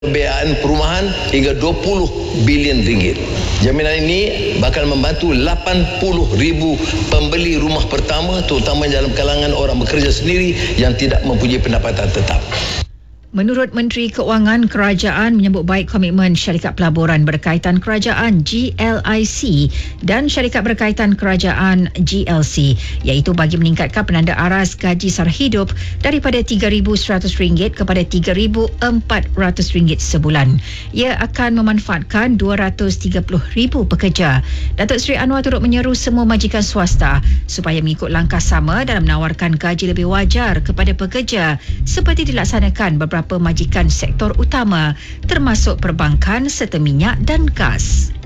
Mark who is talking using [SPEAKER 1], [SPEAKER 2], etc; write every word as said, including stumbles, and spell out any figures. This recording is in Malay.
[SPEAKER 1] Pembiayaan perumahan hingga dua puluh bilion ringgit. Jaminan ini bakal membantu lapan puluh ribu pembeli rumah pertama, terutama dalam kalangan orang bekerja sendiri yang tidak mempunyai pendapatan tetap.
[SPEAKER 2] Menurut Menteri Keuangan, kerajaan menyambut baik komitmen syarikat pelaburan berkaitan kerajaan G L I C dan syarikat berkaitan kerajaan G L C, iaitu bagi meningkatkan penanda aras gaji sara hidup daripada tiga ribu seratus ringgit kepada tiga ribu empat ratus ringgit sebulan. Ia akan memanfaatkan dua ratus tiga puluh ribu pekerja. Datuk Seri Anwar turut menyeru semua majikan swasta supaya mengikut langkah sama dalam menawarkan gaji lebih wajar kepada pekerja seperti dilaksanakan beberapa majikan sektor utama termasuk perbankan serta minyak dan gas.